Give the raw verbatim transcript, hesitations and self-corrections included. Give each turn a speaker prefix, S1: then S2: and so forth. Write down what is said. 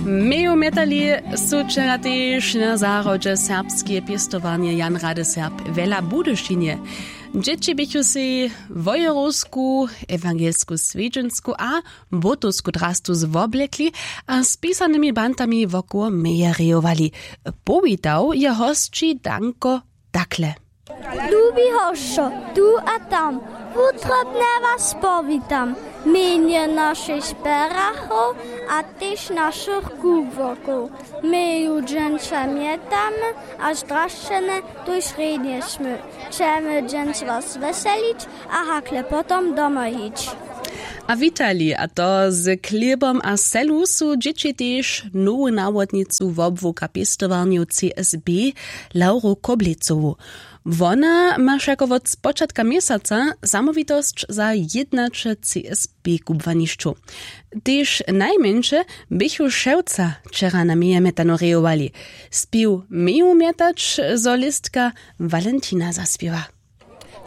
S1: Meju metali su wczera też na zarodzie serbskie piestowanie Jan Rady Serb Wela Budyšinie. Dzieci bychu si wojerowsku, ewangelsku swiedźensku a botusku drastu zwoblekli a z pisanymi bantami wokół mejerejowali. Powitał je hostči Danko takle.
S2: Lubi hoszo, tu a tam, utrobne was powitam. Mienie naszych sperachów, a też naszych kubwoków. My ju dżęcza mietamy, a zdraszczene tu średnieśmy. Chcemy dżęc was weselić, a hakle potom doma iść.
S1: A witali, a to z chlebom a selu su dzieci też nową nawodnicu w obwuka piestowarniu C S B Lauru Koblecowu. Wona ma jako od początka miesiąca samowitość za jednacze C S B kubwaniszczu. Też najmniejsze bychu szewca wczera na mnie metanorejowali. Spił meju mietacz, solistka Valentina zaśpiewa.